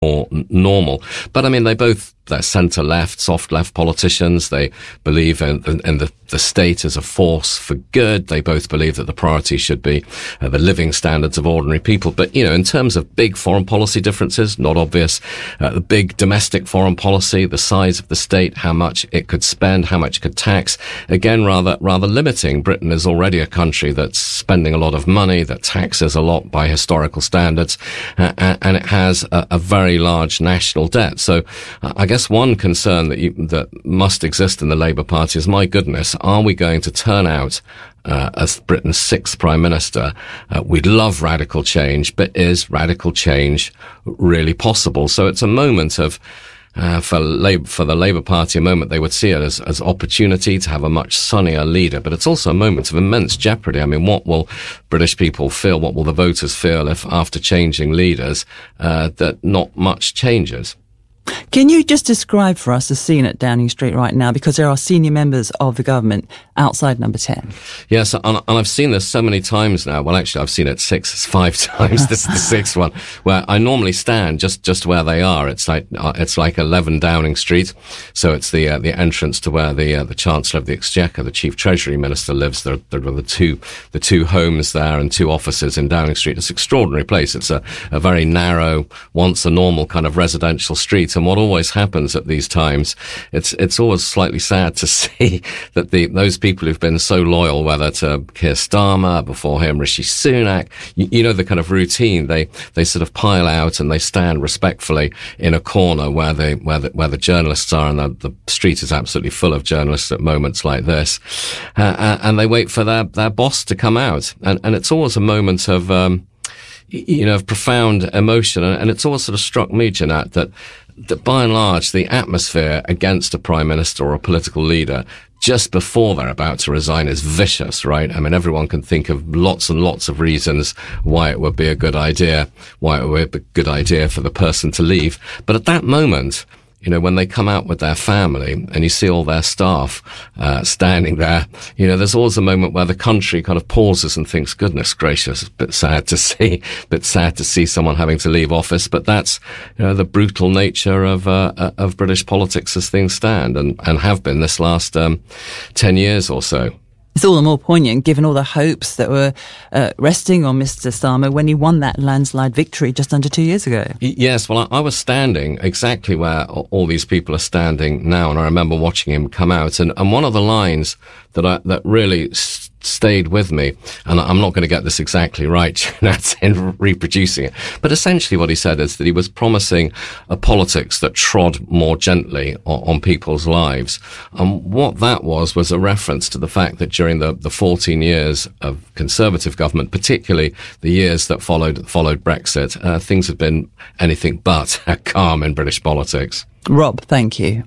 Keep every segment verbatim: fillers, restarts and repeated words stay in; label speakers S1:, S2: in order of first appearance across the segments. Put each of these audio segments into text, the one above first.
S1: more n- normal. But I mean, they both, they're centre-left, soft-left politicians. They believe in, in, in the, the state as a force for good. They both believe that the priority should be uh, the living standards of ordinary people. But, you know, in terms of big foreign policy differences, not obvious. Uh, the big domestic foreign policy, the size of the state, how much it could spend, how much it could tax, again, rather, rather limiting. Britain is already a country that's spending a lot of money, that taxes a lot by historical standards, uh, and it has a, a very large national debt. So uh, I guess one concern that you, that must exist in the Labour Party is, my goodness, are we going to turn out uh, as Britain's sixth Prime Minister? Uh, we'd love radical change, but is radical change really possible? So it's a moment of Uh, for Labour, for the Labour Party, a moment they would see it as, as opportunity to have a much sunnier leader, but it's also a moment of immense jeopardy. I mean, what will British people feel? What will the voters feel if, after changing leaders, uh, that not much changes?
S2: Can you just describe for us the scene at Downing Street right now? Because there are senior members of the government outside number ten.
S1: Yes, and, and I've seen this so many times now. Well, actually, I've seen it six, five times. This is the sixth one, where I normally stand just, just where they are. It's like, uh, it's like eleven Downing Street. So it's the, uh, the entrance to where the, uh, the Chancellor of the Exchequer, the Chief Treasury Minister lives. There, there are the two, the two homes there and two offices in Downing Street. It's an extraordinary place. It's a, a very narrow, once a normal kind of residential street. And what always happens at these times, it's it's always slightly sad to see that the those people who've been so loyal, whether to Keir Starmer, before him Rishi Sunak, you, you know the kind of routine, they they sort of pile out and they stand respectfully in a corner where they where the, where the journalists are, and the, the street is absolutely full of journalists at moments like this, uh, and they wait for their their boss to come out, and and it's always a moment of um, you know of profound emotion, and, and it's always sort of struck me, Jeanette, that that by and large, the atmosphere against a prime minister or a political leader just before they're about to resign is vicious, right? I mean, everyone can think of lots and lots of reasons why it would be a good idea, why it would be a good idea for the person to leave. But at that moment, you know, when they come out with their family and you see all their staff uh, standing there, you know, there's always a moment where the country kind of pauses and thinks, goodness gracious, a bit sad to see, a bit sad to see someone having to leave office. But that's, you know, the brutal nature of uh, of British politics as things stand, and, and have been this last um, ten years or so.
S2: It's all the more poignant given all the hopes that were uh, resting on Mister Starmer when he won that landslide victory just under two years ago.
S1: Yes, well, I, I was standing exactly where all these people are standing now, and I remember watching him come out. And, and one of the lines that I, that really st- stayed with me, and I'm not going to get this exactly right, Jeanette, in reproducing it, but essentially what he said is that he was promising a politics that trod more gently on, on people's lives. And what that was was a reference to the fact that during the, the fourteen years of Conservative government, particularly the years that followed followed Brexit, uh, things have been anything but calm in British politics.
S2: Rob, thank you.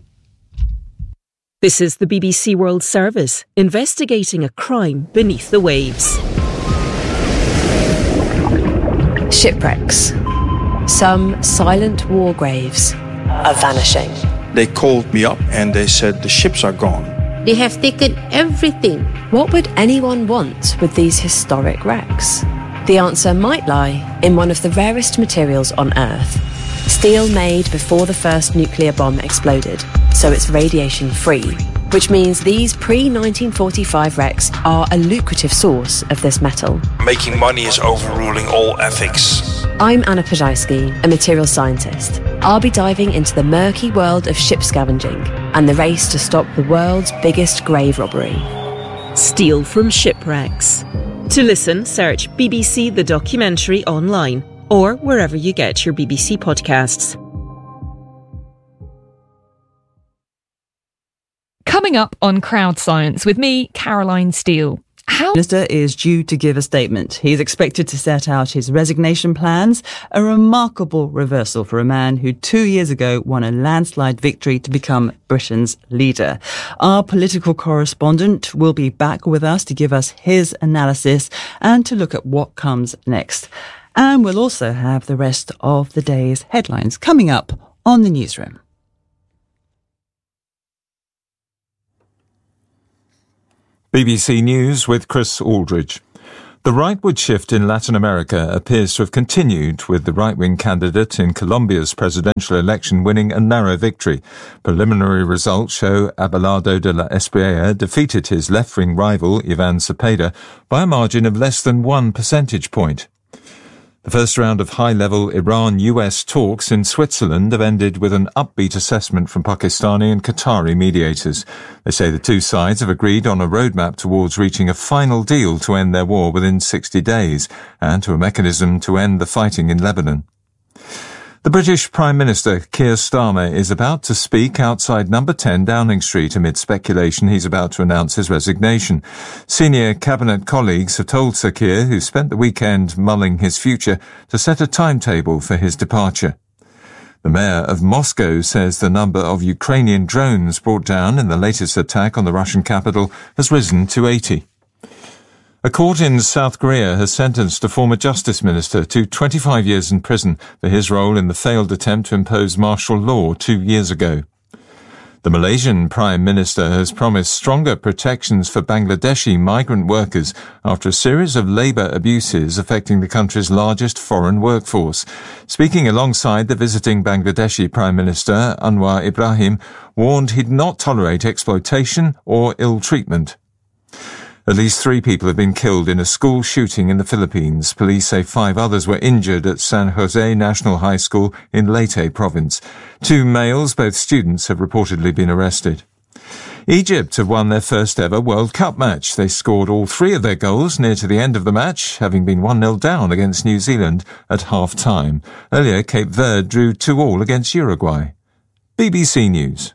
S3: This is the B B C World Service, investigating a crime beneath the waves.
S4: Shipwrecks. Some silent war graves are vanishing.
S5: They called me up and they said the ships are gone.
S6: They have taken everything.
S4: What would anyone want with these historic wrecks? The answer might lie in one of the rarest materials on Earth. Steel made before the first nuclear bomb exploded, so it's radiation-free, which means these pre nineteen forty-five wrecks are a lucrative source of this metal.
S5: Making money is overruling all ethics.
S4: I'm Anna Pajajski, a material scientist. I'll be diving into the murky world of ship scavenging and the race to stop the world's biggest grave robbery.
S3: Steel from shipwrecks. To listen, search B B C The Documentary online, or wherever you get your B B C podcasts.
S7: Coming up on Crowd Science with me, Caroline Steele. How
S2: The Minister is due to give a statement. He's expected to set out his resignation plans, a remarkable reversal for a man who two years ago won a landslide victory to become Britain's leader. Our political correspondent will be back with us to give us his analysis and to look at what comes next. And we'll also have the rest of the day's headlines coming up on the newsroom.
S8: B B C News with Chris Aldridge. The rightward shift in Latin America appears to have continued, with the right-wing candidate in Colombia's presidential election winning a narrow victory. Preliminary results show Abelardo de la Espriella defeated his left-wing rival, Ivan Cepeda, by a margin of less than one percentage point. The first round of high-level Iran-U S talks in Switzerland have ended with an upbeat assessment from Pakistani and Qatari mediators. They say the two sides have agreed on a roadmap towards reaching a final deal to end their war within sixty days and to a mechanism to end the fighting in Lebanon. The British Prime Minister, Keir Starmer, is about to speak outside number ten Downing Street amid speculation he's about to announce his resignation. Senior cabinet colleagues have told Sir Keir, who spent the weekend mulling his future, to set a timetable for his departure. The mayor of Moscow says the number of Ukrainian drones brought down in the latest attack on the Russian capital has risen to eighty. A court in South Korea has sentenced a former justice minister to twenty-five years in prison for his role in the failed attempt to impose martial law two years ago. The Malaysian Prime Minister has promised stronger protections for Bangladeshi migrant workers after a series of labour abuses affecting the country's largest foreign workforce. Speaking alongside the visiting Bangladeshi Prime Minister, Anwar Ibrahim warned he'd not tolerate exploitation or ill treatment. At least three people have been killed in a school shooting in the Philippines. Police say five others were injured at San Jose National High School in Leyte province. Two males, both students, have reportedly been arrested. Egypt have won their first ever World Cup match. They scored all three of their goals near to the end of the match, having been one nil down against New Zealand at half-time. Earlier, Cape Verde drew two all against Uruguay. B B C News.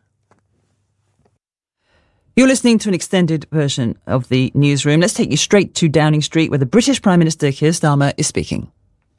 S2: You're listening to an extended version of the newsroom. Let's take you straight to Downing Street, where the British Prime Minister, Keir Starmer, is speaking.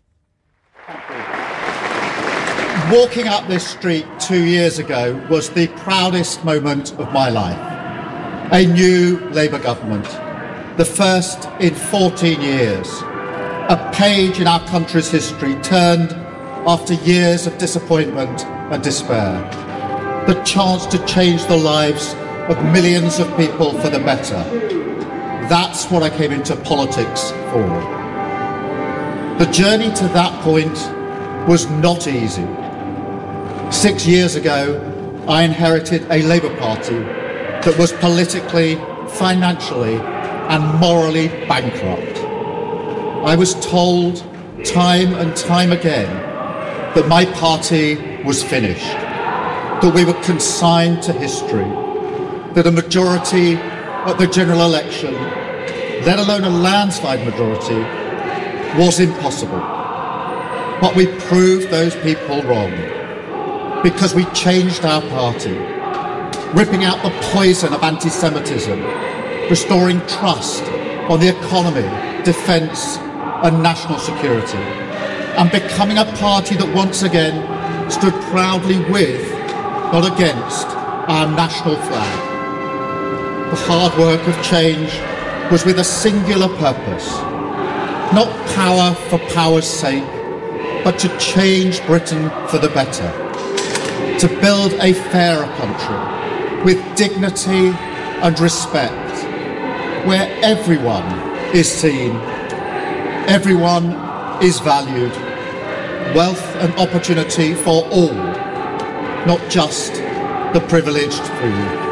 S9: Walking up this street two years ago was the proudest moment of my life. A new Labour government, the first in fourteen years. A page in our country's history turned after years of disappointment and despair. The chance to change the lives of millions of people for the better. That's what I came into politics for. The journey to that point was not easy. Six years ago, I inherited a Labour Party that was politically, financially, and morally bankrupt. I was told time and time again that my party was finished, that we were consigned to history, that a majority at the general election, let alone a landslide majority, was impossible. But we proved those people wrong, because we changed our party, ripping out the poison of anti-Semitism, restoring trust on the economy, defence and national security, and becoming a party that once again stood proudly with, not against, our national flag. The hard work of change was with a singular purpose, not power for power's sake, but to change Britain for the better, to build a fairer country with dignity and respect, where everyone is seen, everyone is valued, wealth and opportunity for all, not just the privileged few.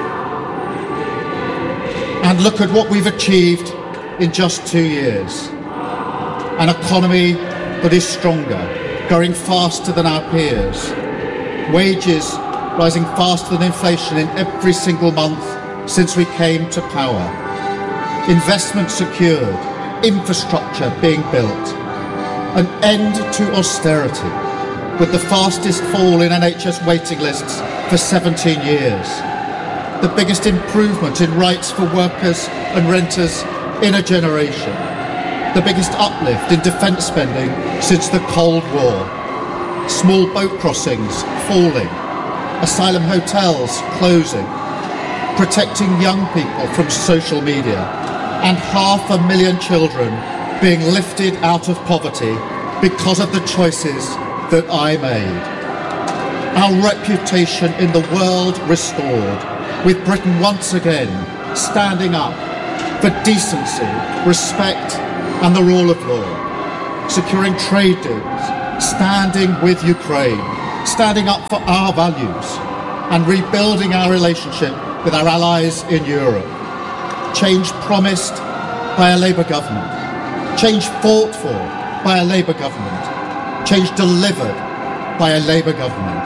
S9: And look at what we've achieved in just two years. An economy that is stronger, growing faster than our peers. Wages rising faster than inflation in every single month since we came to power. Investment secured, infrastructure being built. An end to austerity, with the fastest fall in N H S waiting lists for seventeen years. The biggest improvement in rights for workers and renters in a generation. The biggest uplift in defence spending since the Cold War. Small boat crossings falling. Asylum hotels closing. Protecting young people from social media. And half a million children being lifted out of poverty because of the choices that I made. Our reputation in the world restored, with Britain once again standing up for decency, respect and the rule of law, securing trade deals, standing with Ukraine, standing up for our values, and rebuilding our relationship with our allies in Europe. Change promised by a Labour government, change fought for by a Labour government, change delivered by a Labour government.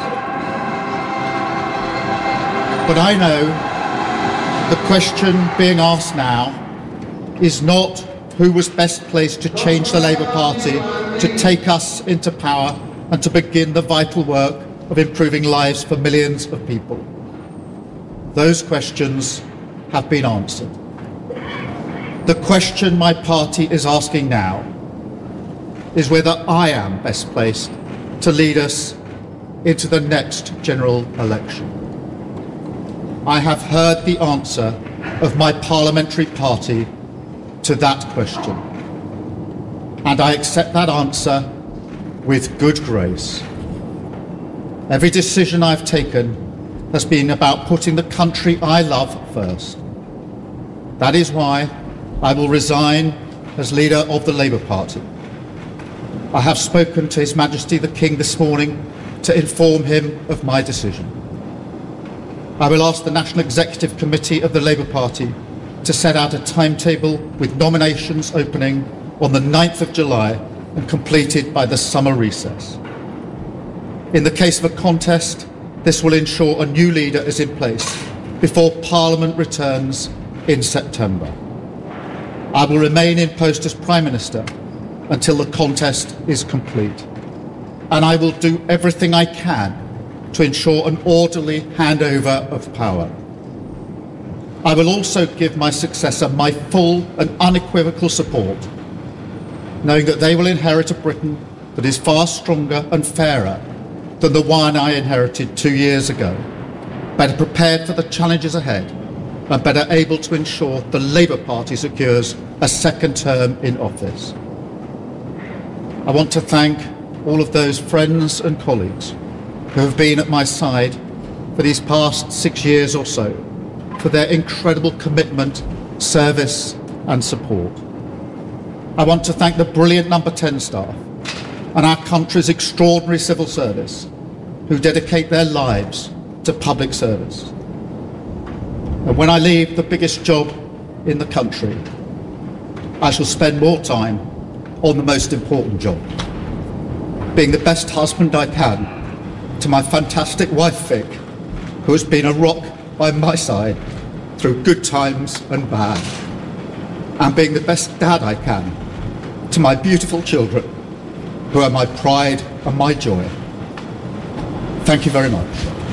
S9: But I know the question being asked now is not who was best placed to change the Labour Party, to take us into power and to begin the vital work of improving lives for millions of people. Those questions have been answered. The question my party is asking now is whether I am best placed to lead us into the next general election. I have heard the answer of my parliamentary party to that question, and I accept that answer with good grace. Every decision I've taken has been about putting the country I love first. That is why I will resign as leader of the Labour Party. I have spoken to His Majesty the King this morning to inform him of my decision. I will ask the National Executive Committee of the Labour Party to set out a timetable with nominations opening on the ninth of July and completed by the summer recess. In the case of a contest, this will ensure a new leader is in place before Parliament returns in September. I will remain in post as Prime Minister until the contest is complete, and I will do everything I can to ensure an orderly handover of power. I will also give my successor my full and unequivocal support, knowing that they will inherit a Britain that is far stronger and fairer than the one I inherited two years ago, better prepared for the challenges ahead, and better able to ensure the Labour Party secures a second term in office. I want to thank all of those friends and colleagues who have been at my side for these past six years or so, for their incredible commitment, service and support. I want to thank the brilliant Number ten staff and our country's extraordinary civil service who dedicate their lives to public service. And when I leave the biggest job in the country, I shall spend more time on the most important job, being the best husband I can to my fantastic wife Vic, who has been a rock by my side through good times and bad, and being the best dad I can to my beautiful children, who are my pride and my joy. Thank you very much.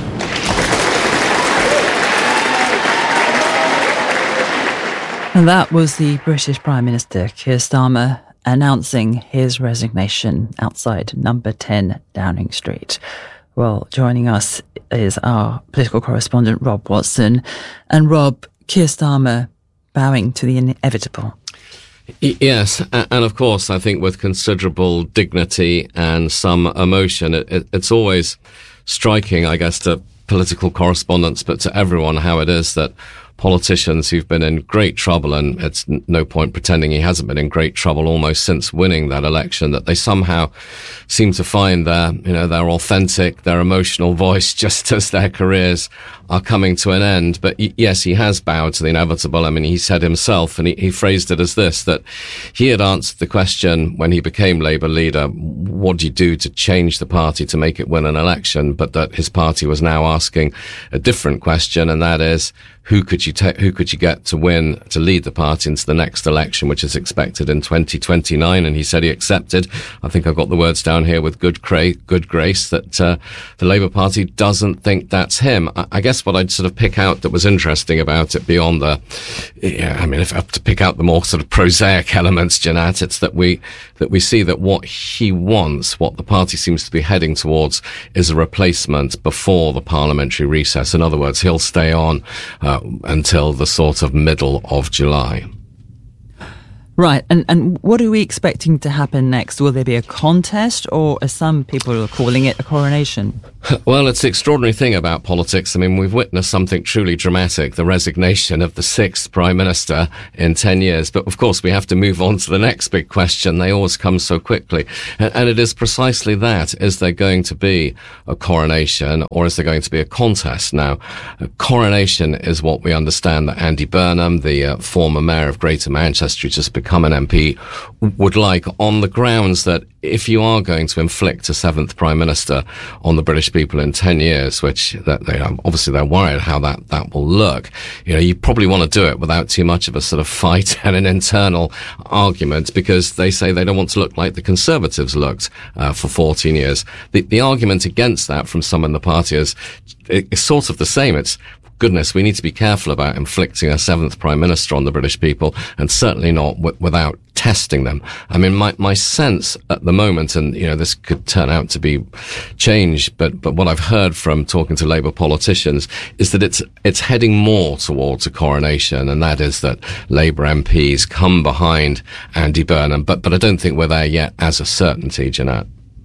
S2: And that was the British Prime Minister, Keir Starmer, announcing his resignation outside Number ten Downing Street. Well, joining us is our political correspondent, Rob Watson. And Rob, Keir Starmer bowing to the inevitable.
S1: Yes, and of course, I think with considerable dignity and some emotion. It, it, it's always striking, I guess, to political correspondents, but to everyone, how it is that politicians who've been in great trouble, and it's no point pretending he hasn't been in great trouble almost since winning that election, that they somehow seem to find their, you know, their authentic, their emotional voice just as their careers are coming to an end. But yes, he has bowed to the inevitable. I mean, he said himself, and he, he phrased it as this, that he had answered the question when he became Labour leader, what do you do to change the party to make it win an election? But that his party was now asking a different question, and that is, who could you ta- who could you get to win, to lead the party into the next election, which is expected in twenty twenty-nine? And he said he accepted. I think I've got the words down here with good, cra- good grace that uh, the Labour Party doesn't think that's him. I-, I guess what I'd sort of pick out that was interesting about it, beyond the, yeah, I mean, if I have to pick out the more sort of prosaic elements, Janat, it's that we that we see that what he wants, what the party seems to be heading towards, is a replacement before the parliamentary recess. In other words, he'll stay on uh, until the sort of middle of July.
S2: Right, and, and what are we expecting to happen next? Will there be a contest, or as some people are calling it, a coronation?
S1: Well, it's the extraordinary thing about politics. I mean, we've witnessed something truly dramatic, the resignation of the sixth Prime Minister in ten years. But of course, we have to move on to the next big question. They always come so quickly. And, and it is precisely that. Is there going to be a coronation, or is there going to be a contest? Now, a coronation is what we understand that Andy Burnham, the uh, former mayor of Greater Manchester, who just become an M P, would like, on the grounds that if you are going to inflict a seventh Prime Minister on the British people in ten years, which that they obviously they're worried how that, that will look, you know, you probably want to do it without too much of a sort of fight and an internal argument, because they say they don't want to look like the Conservatives looked uh, for fourteen years. The, the argument against that from some in the party is it's sort of the same. It's, goodness, we need to be careful about inflicting a seventh Prime Minister on the British people, and certainly not w- without testing them. I mean, my, my sense at the moment, and, you know, this could turn out to be changed, but, but what I've heard from talking to Labour politicians is that it's, it's heading more towards a coronation, and that is that Labour M Ps come behind Andy Burnham, but, but I don't think we're there yet as a certainty, Jeanette.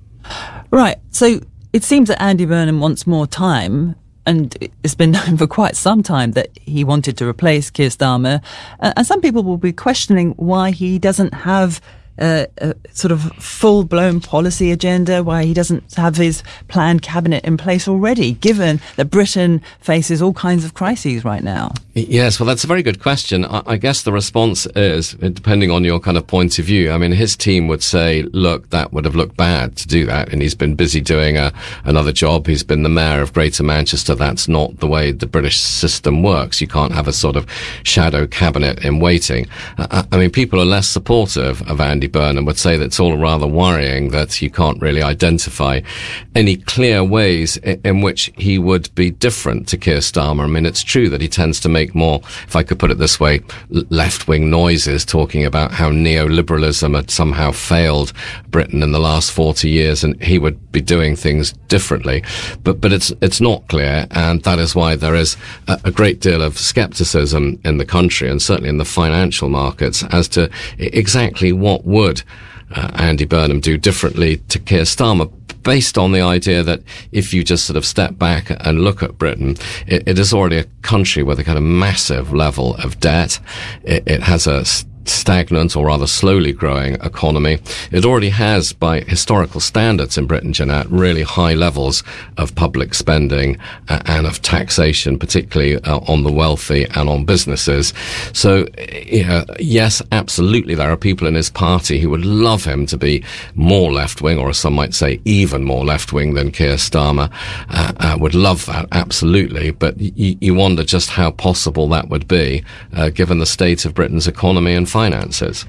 S2: Right. So it seems that Andy Burnham wants more time. And it's been known for quite some time that he wanted to replace Keir Starmer. Uh, and some people will be questioning why he doesn't have uh, a sort of full-blown policy agenda, why he doesn't have his planned cabinet in place already, given that Britain faces all kinds of crises right now.
S1: Yes, well, that's a very good question. I, I guess the response is, depending on your kind of point of view, I mean, his team would say, look, that would have looked bad to do that, and he's been busy doing a, another job. He's been the mayor of Greater Manchester. That's not the way the British system works. You can't have a sort of shadow cabinet in waiting. I, I mean, people are less supportive of Andy Burnham, would say that it's all rather worrying that you can't really identify any clear ways in, in which he would be different to Keir Starmer. I mean, it's true that he tends to make more, if I could put it this way, left-wing noises, talking about how neoliberalism had somehow failed Britain in the last forty years, and he would be doing things differently. But but it's it's not clear, and that is why there is a, a great deal of scepticism in the country, and certainly in the financial markets, as to exactly what would uh, Andy Burnham do differently to Keir Starmer, based on the idea that if you just sort of step back and look at Britain, it, it is already a country with a kind of massive level of debt. It, it has a stagnant, or rather slowly growing, economy. It already has, by historical standards in Britain, Jeanette, really high levels of public spending uh, and of taxation, particularly uh, on the wealthy and on businesses. So, you know, yes, absolutely, there are people in his party who would love him to be more left-wing, or as some might say, even more left-wing than Keir Starmer. Uh, uh, would love that, absolutely, but y- you wonder just how possible that would be, uh, given the state of Britain's economy and finances.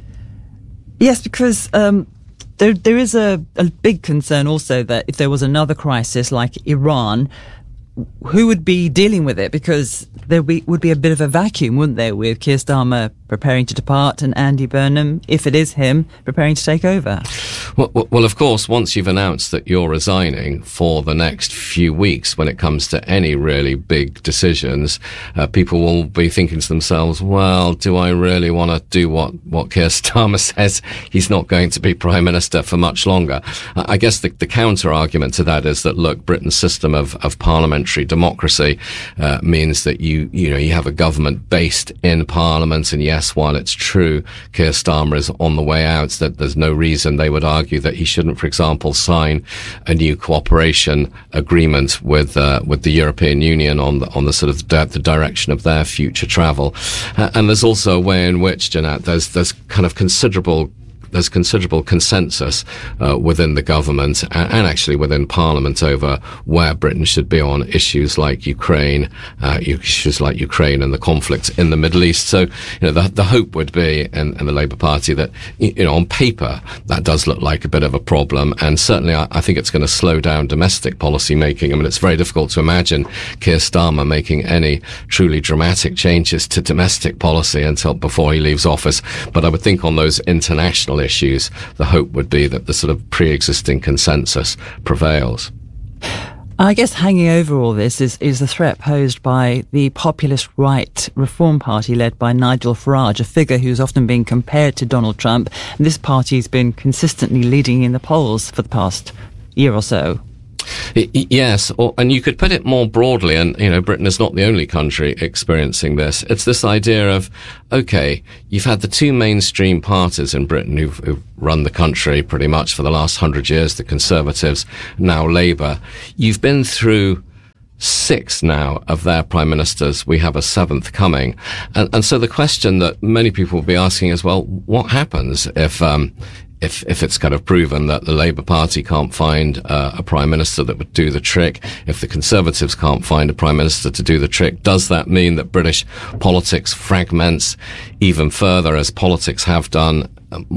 S2: Yes, because um, there there is a, a big concern also that if there was another crisis like Iran, who would be dealing with it? Because there be, would be a bit of a vacuum, wouldn't there, with Keir Starmer preparing to depart and Andy Burnham, if it is him, preparing to take over?
S1: Well, well, of course, once you've announced that you're resigning for the next few weeks, when it comes to any really big decisions, uh, people will be thinking to themselves, well, do I really want to do what, what Keir Starmer says? He's not going to be Prime Minister for much longer. Uh, I guess the, the counter-argument to that is that, look, Britain's system of, of parliamentary democracy uh, means that you, you know, you have a government based in Parliament, and yes, while it's true Keir Starmer is on the way out, that there's no reason they would argue that he shouldn't, for example, sign a new cooperation agreement with uh, with the European Union on the on the sort of di- the direction of their future travel. Uh, and there's also a way in which, Jeanette, there's there's kind of considerable there's considerable consensus uh, within the government and, and actually within Parliament over where Britain should be on issues like Ukraine, uh, issues like Ukraine and the conflict in the Middle East. So, you know, the, the hope would be in, in the Labour Party that, you know, on paper, that does look like a bit of a problem. And certainly I, I think it's going to slow down domestic policy making. I mean, it's very difficult to imagine Keir Starmer making any truly dramatic changes to domestic policy until before he leaves office. But I would think on those international issues, the hope would be that the sort of pre-existing consensus prevails.
S2: I guess hanging over all this is, is the threat posed by the populist right Reform Party led by Nigel Farage, a figure who's often been compared to Donald Trump. And this party's been consistently leading in the polls for the past year or so.
S1: Yes, or, and you could put it more broadly, and, you know, Britain is not the only country experiencing this. It's this idea of, okay, you've had the two mainstream parties in Britain who've, who've run the country pretty much for the last hundred years, the Conservatives, now Labour. You've been through six now of their prime ministers. We have a seventh coming. And, and so the question that many people will be asking is, well, what happens if, um, If, if it's kind of proven that the Labour Party can't find uh, a Prime Minister that would do the trick, if the Conservatives can't find a Prime Minister to do the trick, does that mean that British politics fragments even further, as politics have done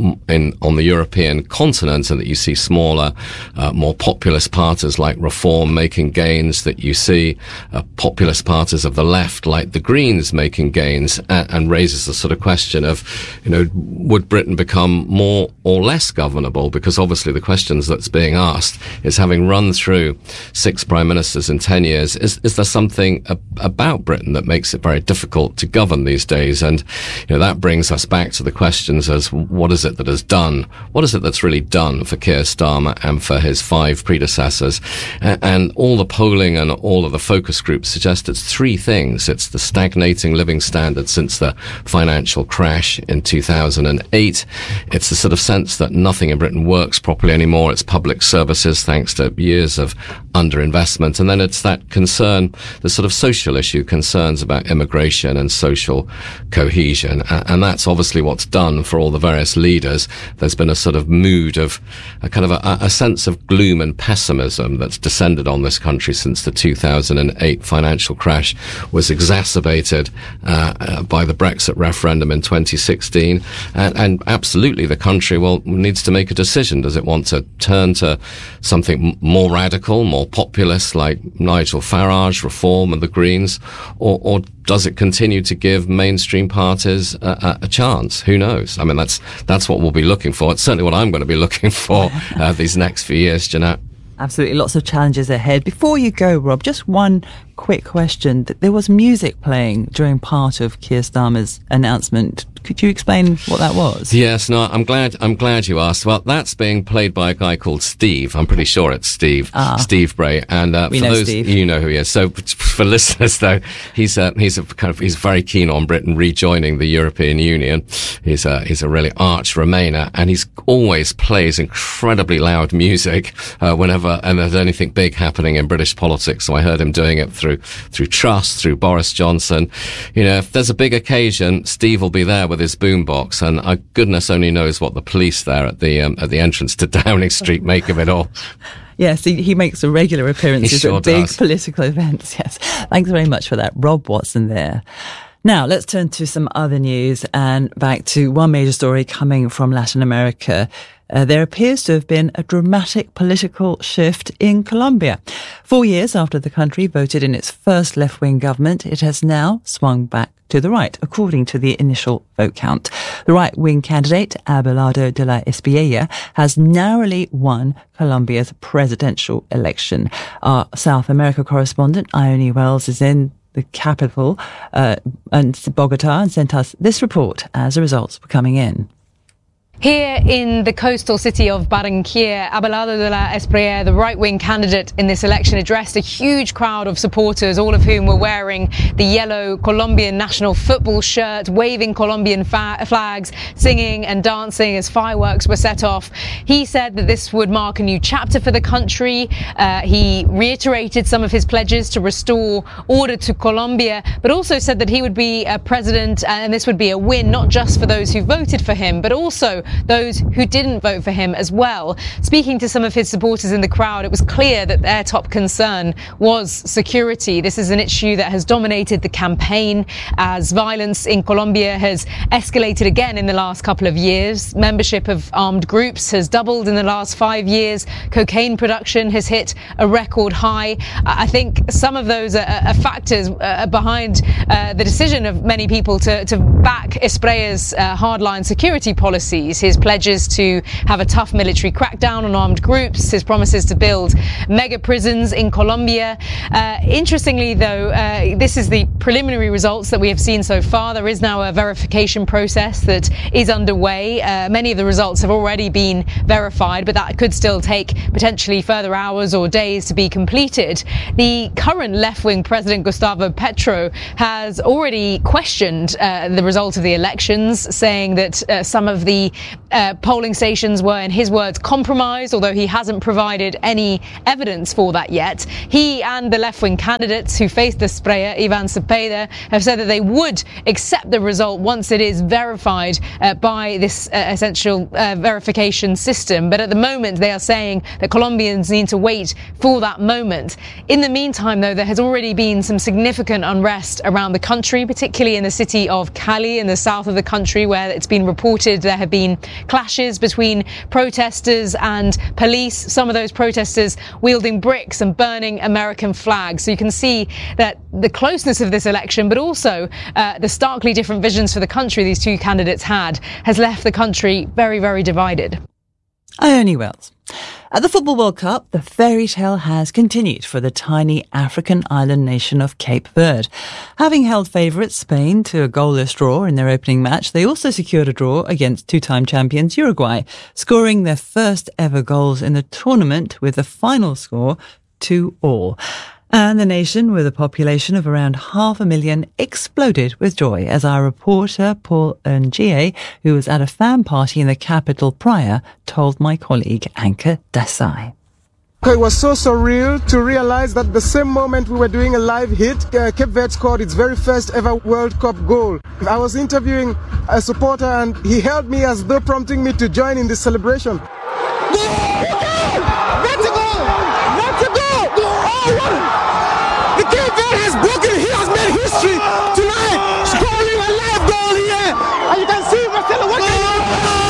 S1: in on the European continent, and that you see smaller, uh, more populist parties like Reform making gains, that you see uh, populist parties of the left like the Greens making gains, and, and raises the sort of question of, you know, would Britain become more or less governable? Because obviously the questions that's being asked is, having run through six prime ministers in ten years, is, is there something ab- about Britain that makes it very difficult to govern these days? And, you know, that brings us back to the questions as, what is it that has done? What is it that's really done for Keir Starmer and for his five predecessors? And, and all the polling and all of the focus groups suggest it's three things. It's the stagnating living standard since the financial crash in two thousand eight. It's the sort of sense that nothing in Britain works properly anymore. It's public services, thanks to years of underinvestment. And then it's that concern, the sort of social issue, concerns about immigration and social cohesion. And that's obviously what's done for all the various leaders. There's been a sort of mood of a kind of a, a sense of gloom and pessimism that's descended on this country since the two thousand eight financial crash was exacerbated uh, uh, by the Brexit referendum in twenty sixteen. And, and absolutely the country, well, needs to make a decision. Does it want to turn to something m- more radical, more populist, like Nigel Farage, Reform and the Greens, or, or does it continue to give mainstream parties a, a, a chance? Who knows? I mean, that's that's what we'll be looking for. It's certainly what I'm going to be looking for uh, these next few years, Jeanette.
S2: Absolutely, lots of challenges ahead. Before you go, Rob, just one quick question. There was music playing during part of Keir Starmer's announcement. Could you explain what that was?
S1: Yes, no, I'm glad I'm glad you asked. Well, that's being played by a guy called Steve. I'm pretty sure it's Steve.
S2: Ah.
S1: Steve Bray. And uh,
S2: we
S1: for
S2: know
S1: those,
S2: Steve.
S1: you know who he is. So for listeners, though, he's uh, he's a kind of he's very keen on Britain rejoining the European Union. He's a he's a really arch Remainer, and he's always plays incredibly loud music uh, whenever and there's anything big happening in British politics. So I heard him doing it through through Truss, through Boris Johnson. You know, if there's a big occasion, Steve will be there with his boombox, and uh, goodness only knows what the police there at the um, at the entrance to Downing Street make of it all.
S2: Yes, he, he makes a regular appearances
S1: sure
S2: at big
S1: does.
S2: political events. Yes, thanks very much for that, Rob Watson there. Now, let's turn to some other news and back to one major story coming from Latin America. Uh, there appears to have been a dramatic political shift in Colombia. Four years after the country voted in its first left-wing government, it has now swung back to the right, according to the initial vote count. The right-wing candidate, Abelardo de la Espriella, has narrowly won Colombia's presidential election. Our South America correspondent, Ione Wells, is in the capital, uh, and Bogota, and sent us this report as the results were coming in.
S10: Here in the coastal city of Barranquilla, Abelardo de la Espriella, the right-wing candidate in this election, addressed a huge crowd of supporters, all of whom were wearing the yellow Colombian national football shirt, waving Colombian fa- flags, singing and dancing as fireworks were set off. He said that this would mark a new chapter for the country. Uh, he reiterated some of his pledges to restore order to Colombia, but also said that he would be a president, and this would be a win not just for those who voted for him, but also those who didn't vote for him as well. Speaking to some of his supporters in the crowd, it was clear that their top concern was security. This is an issue that has dominated the campaign as violence in Colombia has escalated again in the last couple of years. Membership of armed groups has doubled in the last five years. Cocaine production has hit a record high. I think some of those are, are factors uh, behind uh, the decision of many people to, to back Espriella's uh, hardline security policies. despite his pledges to have a tough military crackdown on armed groups, his promises to build mega prisons in Colombia. Uh, interestingly, though, uh, this is the preliminary results that we have seen so far. There is now a verification process that is underway. Uh, many of the results have already been verified, but that could still take potentially further hours or days to be completed. The current left-wing president, Gustavo Petro, has already questioned uh, the result of the elections, saying that uh, some of the uh, polling stations were, in his words, compromised, although he hasn't provided any evidence for that yet. He and the left-wing candidates who faced Espriella, Ivan Cepeda, have said that they would accept the result once it is verified uh, by this uh, essential uh, verification system. But at the moment, they are saying that Colombians need to wait for that moment. In the meantime, though, there has already been some significant unrest around the country, particularly in the city of Cali in the south of the country, where it's been reported there have been clashes between protesters and police, some of those protesters wielding bricks and burning American flags. So you can see that the closeness of this election, but also uh, the starkly different visions for the country these two candidates had, has left the country very, very divided.
S2: Ione Wells. At the Football World Cup, the fairy tale has continued for the tiny African island nation of Cape Verde. Having held favourites Spain to a goalless draw in their opening match, they also secured a draw against two-time champions Uruguay, scoring their first ever goals in the tournament with the final score two all. And the nation, with a population of around half a million, exploded with joy as our reporter Paul Ngie, who was at a fan party in the capital Praia, told my colleague Anke Desai.
S11: It was so surreal to realize that the same moment we were doing a live hit, uh, Cape Verde scored its very first ever World Cup goal. I was interviewing a supporter and he held me as though prompting me to join in the celebration. That's a goal! That's a goal! Oh, the Cape Verde has broken, he has made history tonight, scoring a live goal here. And you can see Marcelo, what can you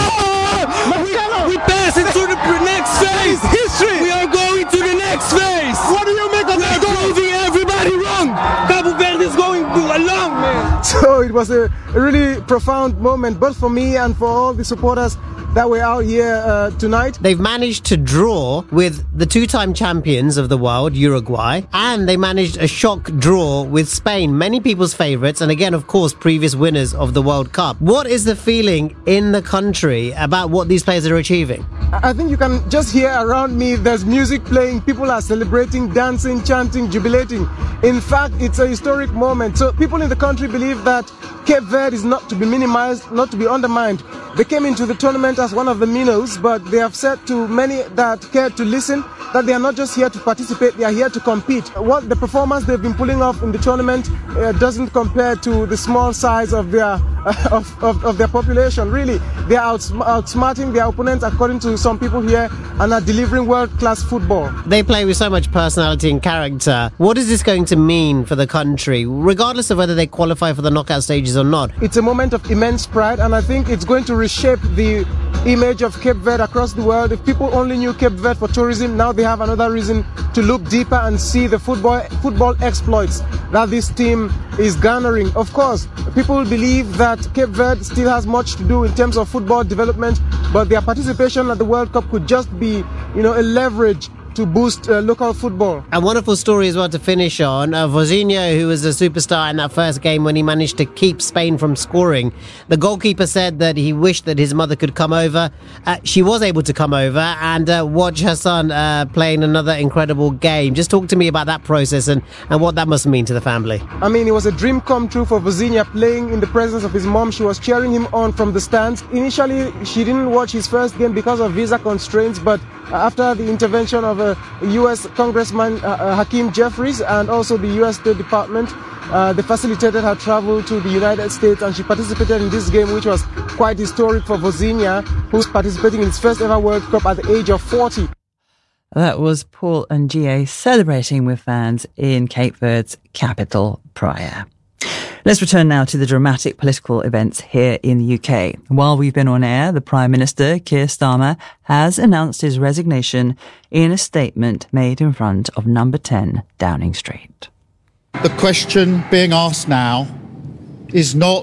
S11: do? Marcelo! We pass into the next phase. History! We are going to the next phase. What do you make of that goal? We're proving everybody wrong. Cabo Verde is going along, man. So it was a really profound moment, both for me and for all the supporters that were out here uh, tonight.
S12: They've managed to draw with the two-time champions of the world, Uruguay, and they managed a shock draw with Spain, many people's favourites, and again, of course, previous winners of the World Cup. What is the feeling in the country about what these players are achieving?
S11: I think you can just hear around me, there's music playing, people are celebrating, dancing, chanting, jubilating. In fact, it's a historic moment. So people in the country believe that Cape Verde is not to be minimized, not to be undermined. They came into the tournament as one of the minnows, but they have said to many that care to listen that they are not just here to participate, they are here to compete. What the performance they've been pulling off in the tournament uh, doesn't compare to the small size of their uh, of, of, of their population. Really, they are outsm- outsmarting their opponents, according to some people here, and are delivering world-class football.
S12: They play with so much personality and character. What is this going to mean for the country, regardless of whether they qualify for the knockout stages or not?
S11: It's a moment of immense pride, and I think it's going to reshape the image of Cape Verde across the world. If people only knew Cape Verde for tourism, now they have another reason to look deeper and see the football football exploits that this team is garnering. Of course, people believe that Cape Verde still has much to do in terms of football development, but their participation at the World Cup could just be, you know, a leverage to boost uh, local football.
S12: A wonderful story as well to finish on. Uh, Vozinho, who was a superstar in that first game when he managed to keep Spain from scoring. The goalkeeper said that he wished that his mother could come over. Uh, she was able to come over and uh, watch her son uh, playing another incredible game. Just talk to me about that process and, and what that must mean to the family.
S11: I mean, it was a dream come true for Vozinho playing in the presence of his mom. She was cheering him on from the stands. Initially, she didn't watch his first game because of visa constraints, but after the intervention of a U S Congressman uh, uh, Hakeem Jeffries and also the U S State Department, uh, they facilitated her travel to the United States, and she participated in this game, which was quite historic for Vozinho, who's participating in his first ever World Cup at the age of forty.
S2: That was Paul Ngie celebrating with fans in Cape Verde's capital, Praia. Let's return now to the dramatic political events here in the U K. While we've been on air, the Prime Minister, Keir Starmer, has announced his resignation in a statement made in front of number ten Downing Street.
S9: The question being asked now is not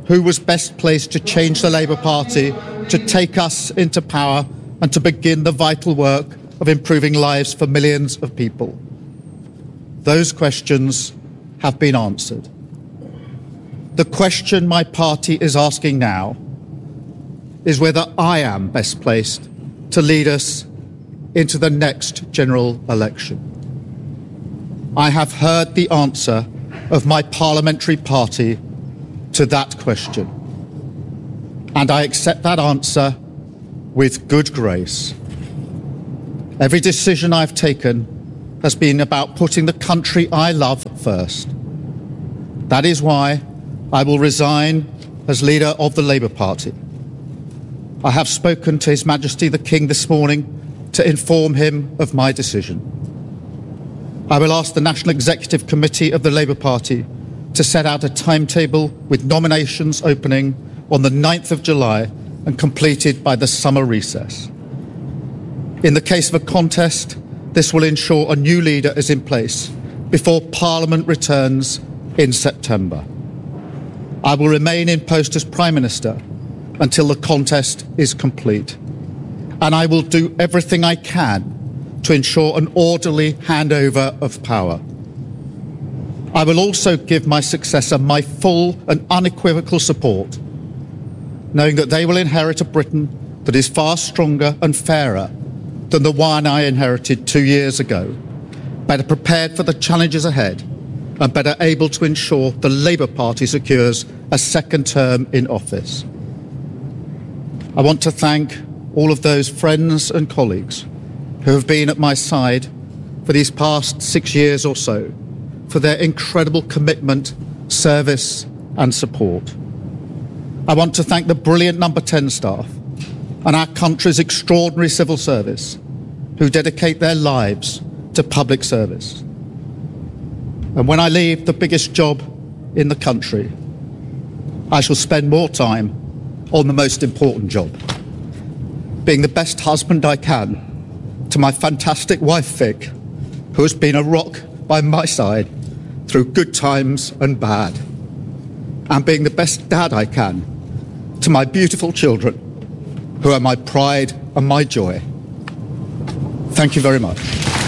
S9: who was best placed to change the Labour Party, to take us into power and to begin the vital work of improving lives for millions of people. Those questions have been answered. The question my party is asking now is whether I am best placed to lead us into the next general election. I have heard the answer of my parliamentary party to that question, and I accept that answer with good grace. Every decision I've taken has been about putting the country I love first. That is why I will resign as leader of the Labour Party. I have spoken to His Majesty the King this morning to inform him of my decision. I will ask the National Executive Committee of the Labour Party to set out a timetable with nominations opening on the ninth of July and completed by the summer recess. In the case of a contest, this will ensure a new leader is in place before Parliament returns in September. I will remain in post as Prime Minister until the contest is complete, and I will do everything I can to ensure an orderly handover of power. I will also give my successor my full and unequivocal support, knowing that they will inherit a Britain that is far stronger and fairer than the one I inherited two years ago, better prepared for the challenges ahead, and better able to ensure the Labour Party secures a second term in office. I want to thank all of those friends and colleagues who have been at my side for these past six years or so, for their incredible commitment, service and support. I want to thank the brilliant Number ten staff and our country's extraordinary civil service who dedicate their lives to public service. And when I leave the biggest job in the country, I shall spend more time on the most important job, being the best husband I can to my fantastic wife Vic, who has been a rock by my side through good times and bad, and being the best dad I can to my beautiful children, who are my pride and my joy. Thank you very much.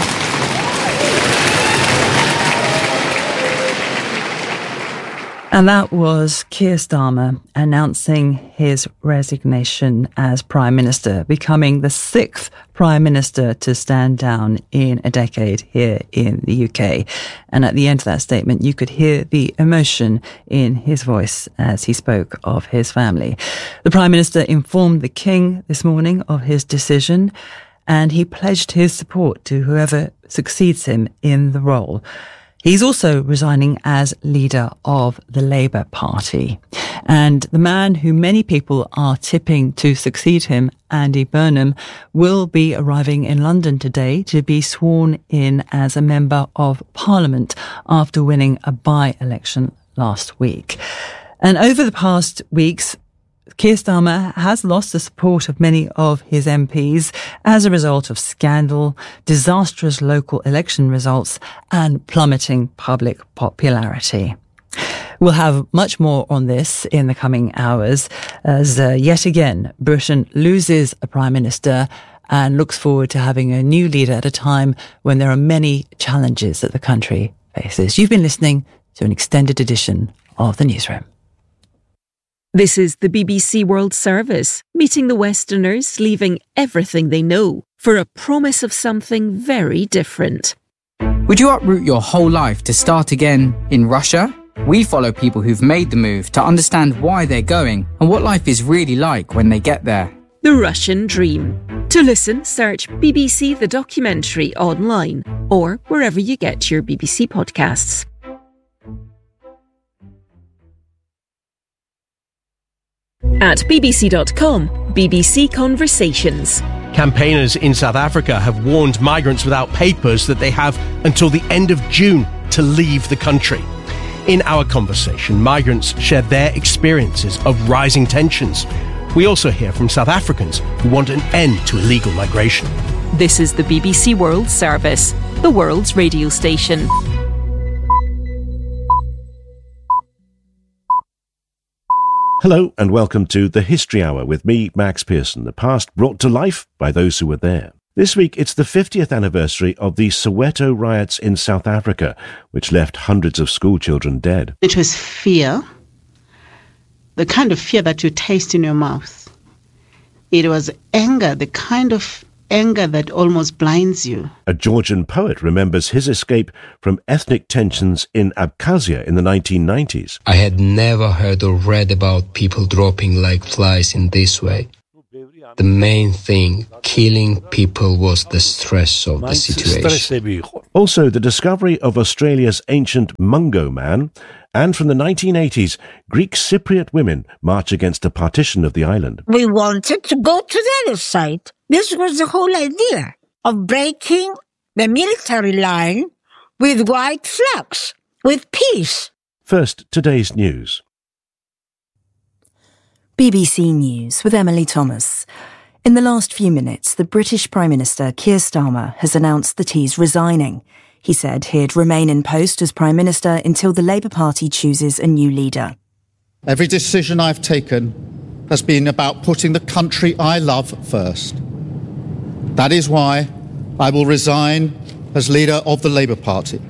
S2: And that was Keir Starmer announcing his resignation as Prime Minister, becoming the sixth Prime Minister to stand down in a decade here in the U K. And at the end of that statement, you could hear the emotion in his voice as he spoke of his family. The Prime Minister informed the King this morning of his decision, and he pledged his support to whoever succeeds him in the role. He's also resigning as leader of the Labour Party. And the man who many people are tipping to succeed him, Andy Burnham, will be arriving in London today to be sworn in as a Member of Parliament after winning a by-election last week. And over the past weeks, Keir Starmer has lost the support of many of his M Ps as a result of scandal, disastrous local election results, and plummeting public popularity. We'll have much more on this in the coming hours as uh, yet again Britain loses a Prime Minister and looks forward to having a new leader at a time when there are many challenges that the country faces. You've been listening to an extended edition of The Newsroom.
S3: This is the B B C World Service, meeting the Westerners, leaving everything they know for a promise of something very different.
S13: Would you uproot your whole life to start again in Russia? We follow people who've made the move to understand why they're going and what life is really like when they get there.
S3: The Russian Dream. To listen, search B B C The Documentary online or wherever you get your B B C podcasts. At b b c dot com, B B C Conversations.
S14: Campaigners in South Africa have warned migrants without papers that they have until the end of June to leave the country. In our conversation, migrants share their experiences of rising tensions. We also hear from South Africans who want an end to illegal migration.
S3: This is the B B C World Service, the world's radio station.
S15: Hello and welcome to The History Hour with me, Max Pearson, the past brought to life by those who were there. This week it's the fiftieth anniversary of the Soweto riots in South Africa, which left hundreds of schoolchildren dead.
S16: It was fear, the kind of fear that you taste in your mouth. It was anger, the kind of anger that almost blinds you.
S15: A Georgian poet remembers his escape from ethnic tensions in Abkhazia in the nineteen nineties.
S17: I had never heard or read about people dropping like flies in this way. The main thing, killing people, was the stress of the situation.
S15: Also, the discovery of Australia's ancient Mungo man, and from the nineteen eighties, Greek Cypriot women march against the partition of the island.
S18: We wanted to go to the other side. This was the whole idea of breaking the military line with white flags, with peace.
S15: First, today's news.
S19: B B C News with Emily Thomas. In the last few minutes, the British Prime Minister Keir Starmer has announced that he's resigning. He said he'd remain in post as Prime Minister until the Labour Party chooses a new leader.
S9: Every decision I've taken has been about putting the country I love first. That is why I will resign as leader of the Labour Party.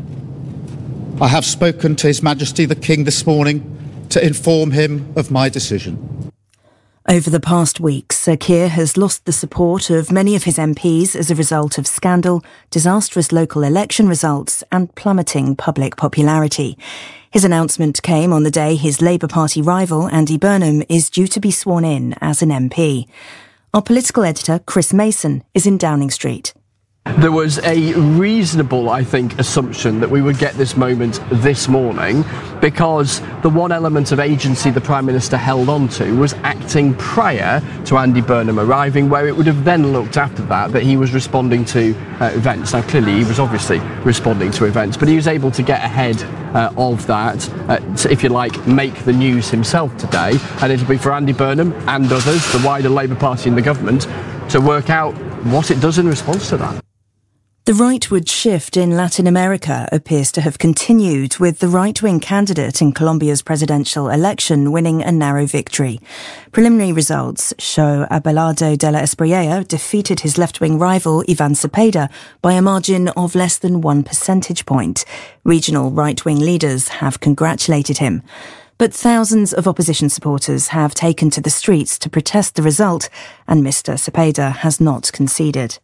S9: I have spoken to His Majesty the King this morning to inform him of my decision.
S19: Over the past weeks, Sir Keir has lost the support of many of his M Ps as a result of scandal, disastrous local election results and plummeting public popularity. His announcement came on the day his Labour Party rival, Andy Burnham, is due to be sworn in as an M P. Our political editor, Chris Mason, is in Downing Street.
S20: There was a reasonable, I think, assumption that we would get this moment this morning because the one element of agency the Prime Minister held on to was acting prior to Andy Burnham arriving, where it would have then looked after that that he was responding to uh, events. Now, clearly, he was obviously responding to events, but he was able to get ahead uh, of that, uh, to, if you like, make the news himself today. And it'll be for Andy Burnham and others, the wider Labour Party and the government, to work out what it does in response to that.
S19: The rightward shift in Latin America appears to have continued, with the right-wing candidate in Colombia's presidential election winning a narrow victory. Preliminary results show Abelardo de la Espriella defeated his left-wing rival Ivan Cepeda by a margin of less than one percentage point. Regional right-wing leaders have congratulated him. But thousands of opposition supporters have taken to the streets to protest the result, and Mister Cepeda has not conceded.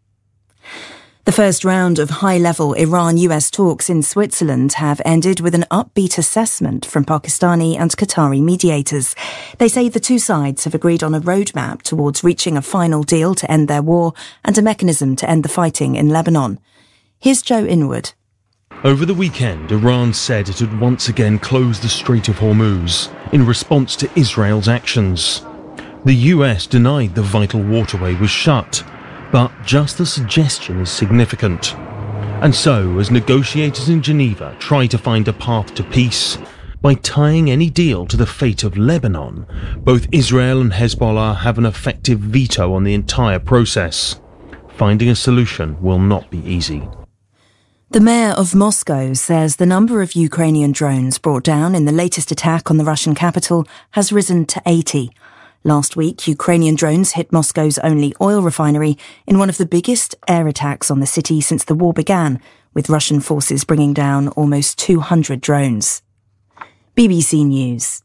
S19: The first round of high-level Iran-U S talks in Switzerland have ended with an upbeat assessment from Pakistani and Qatari mediators. They say the two sides have agreed on a roadmap towards reaching a final deal to end their war and a mechanism to end the fighting in Lebanon. Here's Joe Inwood.
S21: Over the weekend, Iran said it had once again closed the Strait of Hormuz in response to Israel's actions. The U S denied the vital waterway was shut, but just the suggestion is significant. And so, as negotiators in Geneva try to find a path to peace, by tying any deal to the fate of Lebanon, both Israel and Hezbollah have an effective veto on the entire process. Finding a solution will not be easy.
S19: The mayor of Moscow says the number of Ukrainian drones brought down in the latest attack on the Russian capital has risen to eighty. Last week, Ukrainian drones hit Moscow's only oil refinery in one of the biggest air attacks on the city since the war began, with Russian forces bringing down almost two hundred drones. B B C News.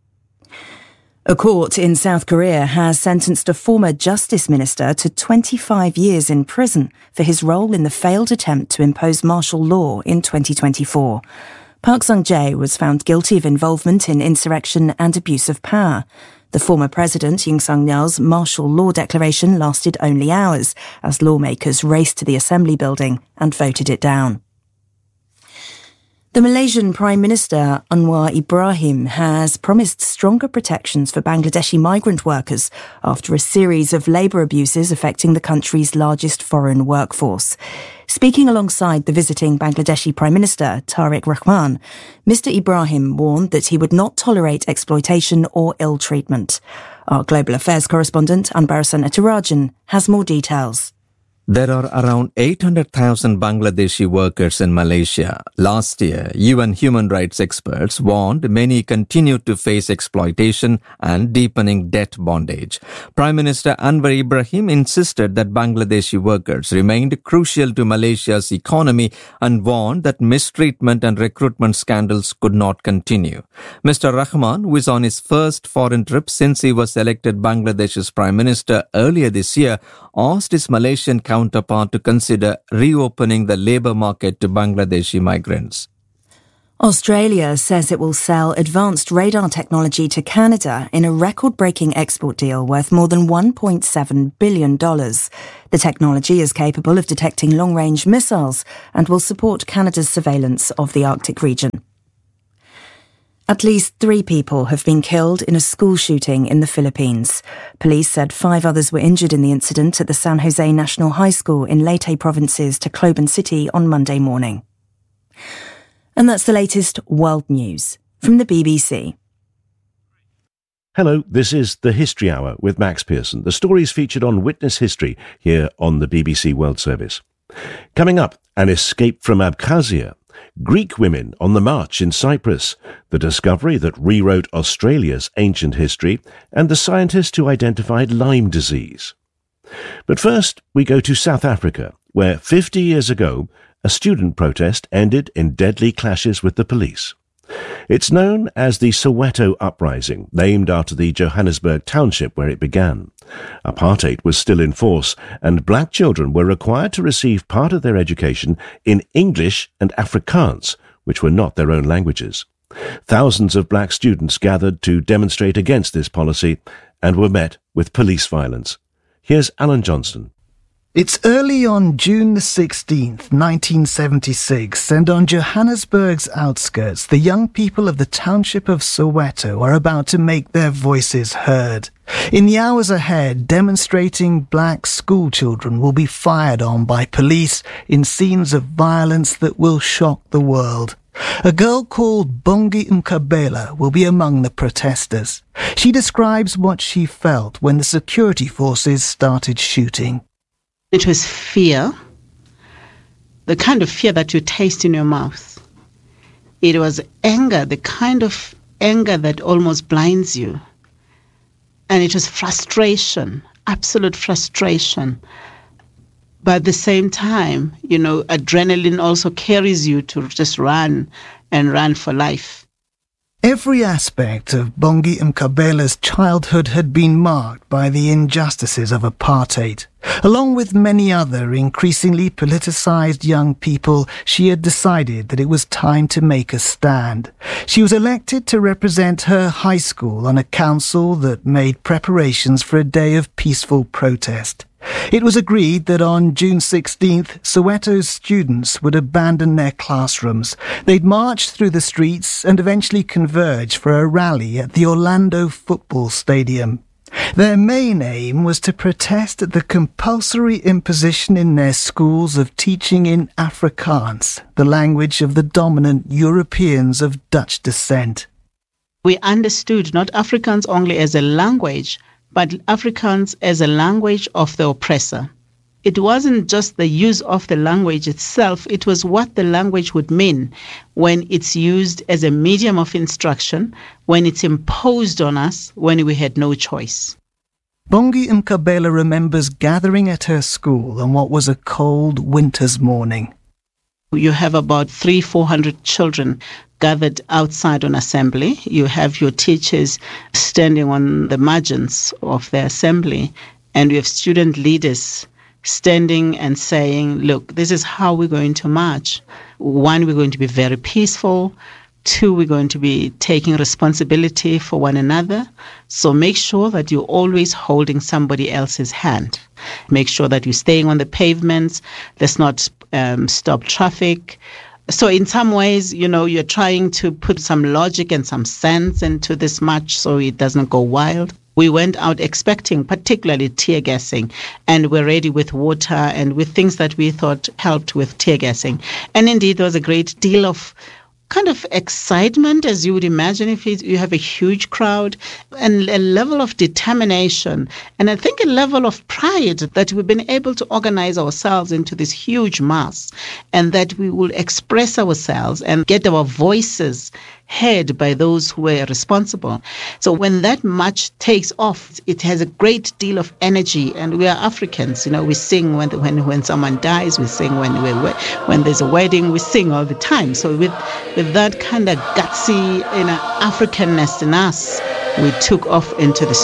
S19: A court in South Korea has sentenced a former justice minister to twenty-five years in prison for his role in the failed attempt to impose martial law in twenty twenty-four. Park Sung-jae was found guilty of involvement in insurrection and abuse of power. The former president, Yoon Suk-yeol's martial law declaration lasted only hours as lawmakers raced to the assembly building and voted it down. The Malaysian Prime Minister Anwar Ibrahim has promised stronger protections for Bangladeshi migrant workers after a series of labour abuses affecting the country's largest foreign workforce. Speaking alongside the visiting Bangladeshi Prime Minister, Tariq Rahman, Mister Ibrahim warned that he would not tolerate exploitation or ill treatment. Our global affairs correspondent, Anbarasan Etirajan, has more details.
S6: There are around eight hundred thousand Bangladeshi workers in Malaysia. Last year, U N human rights experts warned many continue to face exploitation and deepening debt bondage. Prime Minister Anwar Ibrahim insisted that Bangladeshi workers remained crucial to Malaysia's economy and warned that mistreatment and recruitment scandals could not continue. Mister Rahman, who is on his first foreign trip since he was elected Bangladesh's Prime Minister earlier this year, asked his Malaysian counterpart to consider reopening the labour market to Bangladeshi migrants.
S19: Australia says it will sell advanced radar technology to Canada in a record-breaking export deal worth more than one point seven billion dollars. The technology is capable of detecting long-range missiles and will support Canada's surveillance of the Arctic region. At least three people have been killed in a school shooting in the Philippines. Police said five others were injured in the incident at the San Jose National High School in Leyte province's Tacloban City on Monday morning. And that's the latest world news from the B B C.
S15: Hello, this is the History Hour with Max Pearson. The stories featured on Witness History here on the B B C World Service. Coming up, an escape from Abkhazia, Greek women on the march in Cyprus, the discovery that rewrote Australia's ancient history, and the scientist who identified Lyme disease. But first, we go to South Africa, where fifty years ago, a student protest ended in deadly clashes with the police. It's known as the Soweto Uprising, named after the Johannesburg township where it began. Apartheid was still in force, and black children were required to receive part of their education in English and Afrikaans, which were not their own languages. Thousands of black students gathered to demonstrate against this policy and were met with police violence. Here's Alan Johnston.
S22: It's early on June the sixteenth, nineteen seventy-six, and on Johannesburg's outskirts, the young people of the township of Soweto are about to make their voices heard. In the hours ahead, demonstrating black school children will be fired on by police in scenes of violence that will shock the world. A girl called Bongi Mkabela will be among the protesters. She describes what she felt when the security forces started shooting.
S16: It was fear, the kind of fear that you taste in your mouth. It was anger, the kind of anger that almost blinds you. And it was frustration, absolute frustration. But at the same time, you know, adrenaline also carries you to just run and run for life.
S22: Every aspect of Bongi Mkabela's childhood had been marked by the injustices of apartheid. Along with many other increasingly politicized young people, she had decided that it was time to make a stand. She was elected to represent her high school on a council that made preparations for a day of peaceful protest. It was agreed that on June sixteenth, Soweto's students would abandon their classrooms. They'd march through the streets and eventually converge for a rally at the Orlando Football Stadium. Their main aim was to protest at the compulsory imposition in their schools of teaching in Afrikaans, the language of the dominant Europeans of Dutch descent.
S16: We understood not Afrikaans only as a language, but Afrikaans as a language of the oppressor. It wasn't just the use of the language itself, it was what the language would mean when it's used as a medium of instruction, when it's imposed on us, when we had no choice.
S22: Bongi Mkabela remembers gathering at her school on what was a cold winter's morning.
S16: You have about three, four hundred children gathered outside on assembly. You have your teachers standing on the margins of the assembly, and you have student leaders standing and saying, look, this is how we're going to march. One, we're going to be very peaceful. Two, we're going to be taking responsibility for one another. So make sure that you're always holding somebody else's hand. Make sure that you're staying on the pavements. Let's not um, stop traffic. So in some ways, you know, you're trying to put some logic and some sense into this march so it doesn't go wild. We went out expecting particularly tear gassing, and we're ready with water and with things that we thought helped with tear gassing. And indeed, there was a great deal of kind of excitement, as you would imagine if you have a huge crowd, and a level of determination, and I think a level of pride that we've been able to organize ourselves into this huge mass, and that we will express ourselves and get our voices heard by those who were responsible. So when that march takes off, it has a great deal of energy, and we are Africans. You know, we sing when when when someone dies, we sing when we when there's a wedding, we sing all the time. So with with that kind of gutsy, you know, Africanness in us, we took off into the